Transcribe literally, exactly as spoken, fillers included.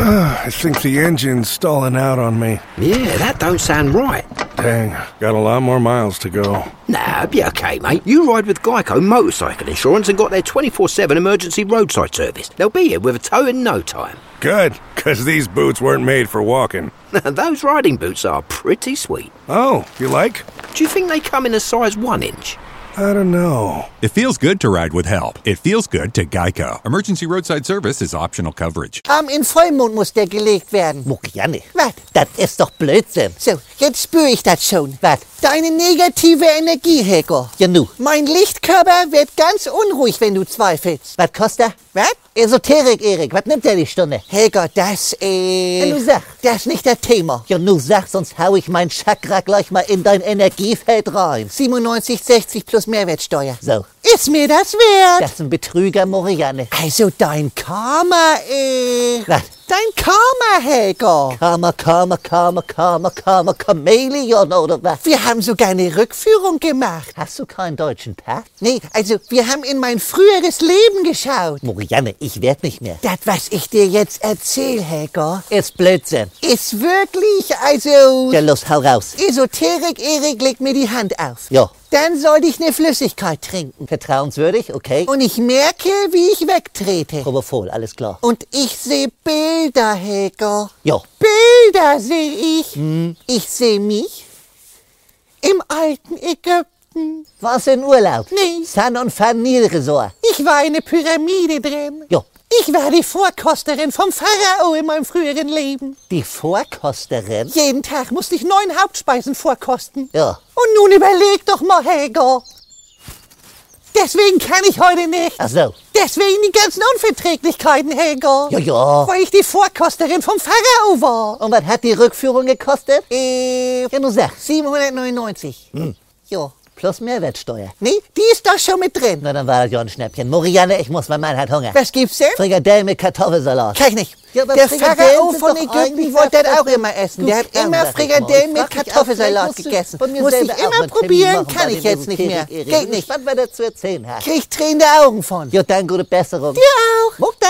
I think the engine's stalling out on me. Yeah, that don't sound right. Dang, got a lot more miles to go. Nah, it'll be okay, mate. You ride with Geico Motorcycle Insurance and got their twenty-four seven emergency roadside service. They'll be here with a tow in no time. Good, because these boots weren't made for walking. Those riding boots are pretty sweet. Oh, you like? Do you think they come in a size one inch? I don't know. It feels good to ride with help. It feels good to Geico. Emergency roadside service is optional coverage. Arm in Vollmond muss der gelegt werden. Marianne, Was? das ist doch Blödsinn. So, jetzt spüre ich das schon. Was? Deine negative Energie, Helga. Ja, nu. Mein Lichtkörper wird ganz unruhig, wenn du zweifelst. Was kostet er? Was? Esoterik, Erik. Was nimmt der die Stunde? Helga, das, äh... Ja, nu sag. Das ist nicht das Thema. Ja, nu sag, sonst hau ich mein Chakra gleich mal in dein Energiefeld rein. siebenundneunzig sechzig plus Mehrwertsteuer. So. Ist mir das wert? Das ist ein Betrüger, Marianne. Also dein Karma, äh... Was? Dein Karma, Helga. Karma, Karma, Karma, Karma, Karma, Chameleon oder was? Wir haben sogar eine Rückführung gemacht. Hast du keinen deutschen Pass? Nee, also wir haben in mein früheres Leben geschaut. Marianne, ich werd nicht mehr. Das, was ich dir jetzt erzähl, Helga, Ist Blödsinn. ist wirklich, also... Ja, los, hau raus. Esoterik, Erik legt mir die Hand auf. Ja. Dann sollte ich eine Flüssigkeit trinken. Vertrauenswürdig, okay. Und ich merke, wie ich wegtrete. Propofol, alles klar. Und ich sehe Bilder, Helga. Ja. Bilder sehe ich. Hm. Ich sehe mich im alten Ägypten. Warst du in Urlaub? Nee. San und Fanil Resort. Ich war in eine Pyramide drin. Ja. Ich war die Vorkosterin vom Pharao in meinem früheren Leben. Die Vorkosterin? Jeden Tag musste ich neun Hauptspeisen vorkosten. Ja. Und nun überleg doch mal, Helga. Deswegen kann ich heute nicht. Ach so. Deswegen die ganzen Unverträglichkeiten, Helga. Ja, ja. Weil ich die Vorkosterin vom Pharao war. Und was hat die Rückführung gekostet? Äh, Ja, nun sag. siebenhundertneunundneunzig. Hm. Ja. Plus Mehrwertsteuer. Nee, die ist doch schon mit drin. Na, dann war das ja ein Schnäppchen. Marianne, ich muss, mein Mann hat Hunger. Was gibt's denn? Frikadellen mit Kartoffelsalat. Kann ich nicht. Ja, aber Der Frikadellen Pharao sind von doch Ägypten eigentlich wollte das was, auch was- immer essen. Der hat Gut, immer sag ich Frikadellen mal. mit Frag mich auch, Kartoffelsalat vielleicht musst du gegessen. von mir Muss ich selber auch immer mal einen Termin probieren, machen kann bei ich dem jetzt nicht mehr. Esoterik, Erik. Geht Ich bin nicht. gespannt, wer das zu erzählen hat. Krieg ich tränende Augen von. Ja, dann gute Besserung. Dir auch. Muck dann.